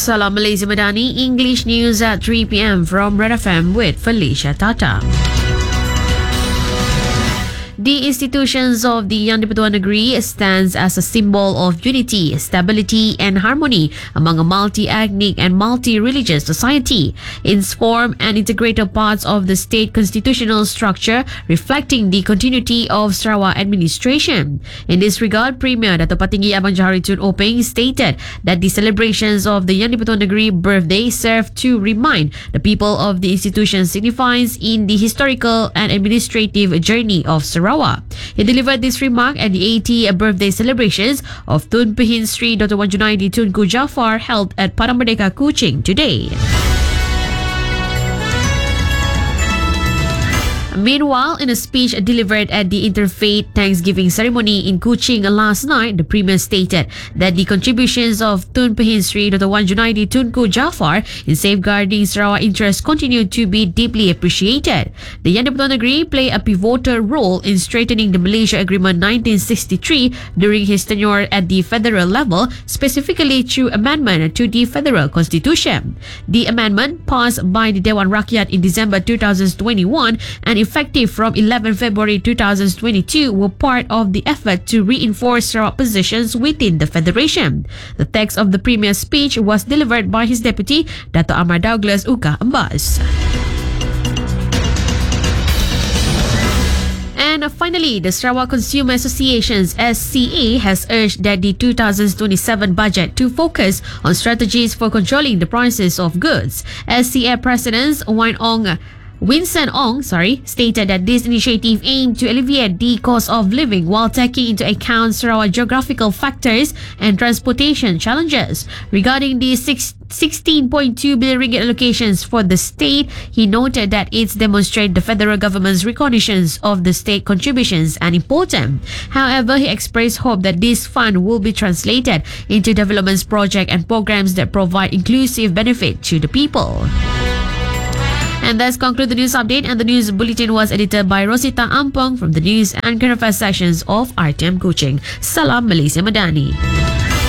Salam Malaysia Madani, English news at 3 p.m. from Red FM with Felicia Tata. The institutions of the Yang di-Pertuan Negeri stands as a symbol of unity, stability and harmony among a multi-ethnic and multi-religious society. It's form and integrated parts of the state constitutional structure, reflecting the continuity of Sarawak administration. In this regard, Premier Dato' Patinggi Abang Johari Tun Openg stated that the celebrations of the Yang di-Pertuan Negeri birthday serve to remind the people of the institution signifies in the historical and administrative journey of Sarawak. He delivered this remark at the 80th birthday celebrations of Tun Pehin Sri Dr. Wan Junaidi Tunku Jaafar held at Padang Merdeka, Kuching today. Meanwhile, in a speech delivered at the Interfaith Thanksgiving ceremony in Kuching last night, the Premier stated that the contributions of Tun Pehin Sri Dr. Wan Junaidi Tunku Jaafar in safeguarding Sarawak interests continue to be deeply appreciated. The Yang di-Pertuan Negeri play a pivotal role in strengthening the Malaysia Agreement 1963 during his tenure at the federal level, specifically through amendment to the Federal Constitution. The amendment, passed by the Dewan Rakyat in December 2021 and effective from 11 February 2022, were part of the effort to reinforce Sarawak positions within the Federation. The text of the Premier's speech was delivered by his deputy, Dato' Amar Douglas Uka Ambas. And finally, the Sarawak Consumer Associations SCA has urged that the 2027 budget to focus on strategies for controlling the prices of goods. SCA President Winston Ong stated that this initiative aimed to alleviate the cost of living while taking into account Sarawak geographical factors and transportation challenges. Regarding the 16.2 billion ringgit allocations for the state, he noted that it demonstrates the federal government's recognition of the state contributions and important. However, he expressed hope that this fund will be translated into development projects and programs that provide inclusive benefit to the people. And that's conclude the news update, and the news bulletin was edited by Rosita Ampong from the news and current affairs sections of RTM Kuching. Salam Malaysia Madani.